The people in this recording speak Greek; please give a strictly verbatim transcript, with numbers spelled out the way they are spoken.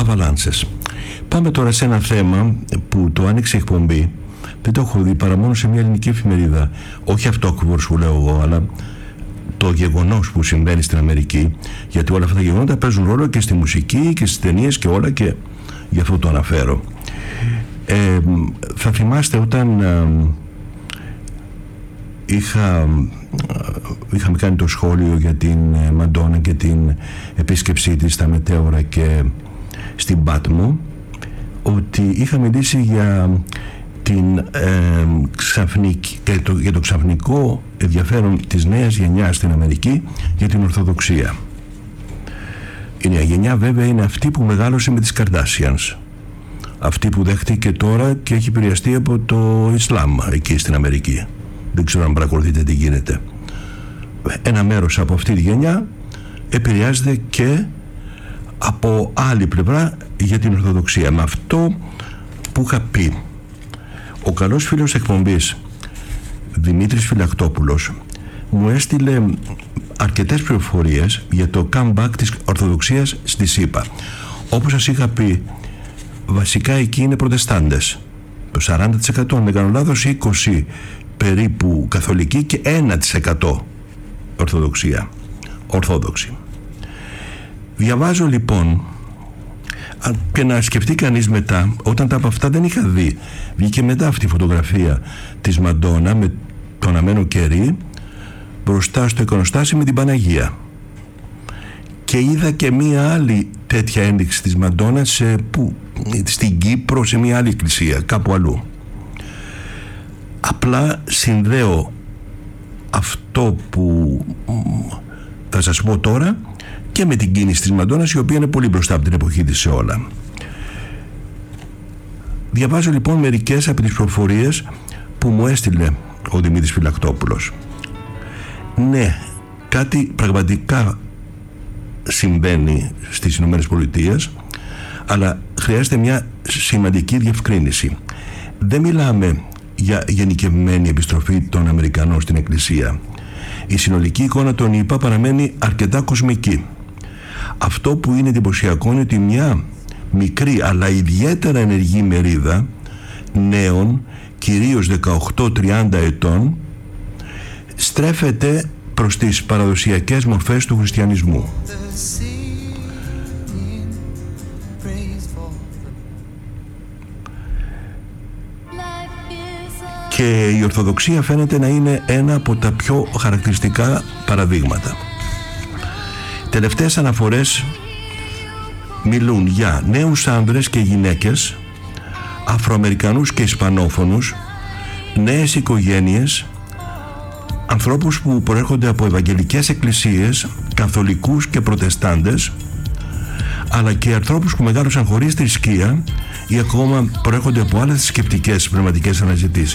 avalanches. Πάμε τώρα σε ένα θέμα που το άνοιξε η εκπομπή. Δεν το έχω δει παρά μόνο σε μια ελληνική εφημερίδα. Όχι αυτό ακριβώς που λέω εγώ, αλλά το γεγονός που συμβαίνει στην Αμερική. Γιατί όλα αυτά τα γεγονότα παίζουν ρόλο και στη μουσική και στις ταινίες και όλα, και γι' αυτό το αναφέρω. Ε, θα θυμάστε όταν ε, είχα, είχαμε κάνει το σχόλιο για την Μαντόνα και την επίσκεψή της στα μετέωρα και στην Πάτμο, ότι είχα μιλήσει για την, ε, ξαφνική, και το, για το ξαφνικό ενδιαφέρον της νέας γενιάς στην Αμερική για την Ορθοδοξία. Η νέα γενιά βέβαια είναι αυτή που μεγάλωσε με τις Καρντάσιανς, αυτή που δέχτηκε τώρα και έχει επηρεαστεί από το Ισλάμ εκεί στην Αμερική. Δεν ξέρω αν παρακολουθείτε τι γίνεται. Ένα μέρος από αυτή τη γενιά επηρεάζεται και από άλλη πλευρά για την Ορθοδοξία. Με αυτό που είχα πει, ο καλός φίλος εκπομπής Δημήτρης Φυλακτόπουλος μου έστειλε αρκετές πληροφορίες για το comeback της Ορθοδοξίας στη ΣΥΠΑ. Όπως σας είχα πει, βασικά εκεί είναι προτεστάντες, το σαράντα τοις εκατό, αν δεν κάνω λάθος, είκοσι τοις εκατό περίπου καθολική και ένα τοις εκατό Ορθοδοξία, Ορθόδοξη. Διαβάζω λοιπόν, και να σκεφτεί κανείς μετά, όταν τα από αυτά δεν είχα δει, βγήκε μετά αυτή η φωτογραφία της Μαντόνα με τον Αμένο Κερί μπροστά στο εικονοστάσι με την Παναγία, και είδα και μία άλλη τέτοια ένδειξη της Μαντόνα σε, που, στην Κύπρο, σε μία άλλη εκκλησία κάπου αλλού. Απλά συνδέω αυτό που θα σας πω τώρα και με την κίνηση της Μαντόνας, η οποία είναι πολύ μπροστά από την εποχή της σε όλα. Διαβάζω λοιπόν μερικές από τις προφορίες που μου έστειλε ο Δημήτρης Φυλακτόπουλος. Ναι, κάτι πραγματικά συμβαίνει στις Ηνωμένες Πολιτείες, αλλά χρειάζεται μια σημαντική διευκρίνηση. Δεν μιλάμε για γενικευμένη επιστροφή των Αμερικανών στην Εκκλησία. Η συνολική εικόνα των ΗΠΑ παραμένει αρκετά κοσμική. Αυτό που είναι εντυπωσιακό είναι ότι μια μικρή αλλά ιδιαίτερα ενεργή μερίδα νέων, κυρίως δεκαοκτώ τριάντα ετών, στρέφεται προς τις παραδοσιακές μορφές του χριστιανισμού. Και η Ορθοδοξία φαίνεται να είναι ένα από τα πιο χαρακτηριστικά παραδείγματα. Τελευταίες αναφορές μιλούν για νέους άνδρες και γυναίκες, Αφροαμερικανούς και Ισπανόφωνους, νέες οικογένειες, ανθρώπους που προέρχονται από ευαγγελικές εκκλησίες, καθολικούς και προτεστάντες, αλλά και ανθρώπους που μεγάλωσαν χωρίς θρησκεία ή ακόμα προέρχονται από άλλες θρησκευτικές πνευματικές αναζητήσεις.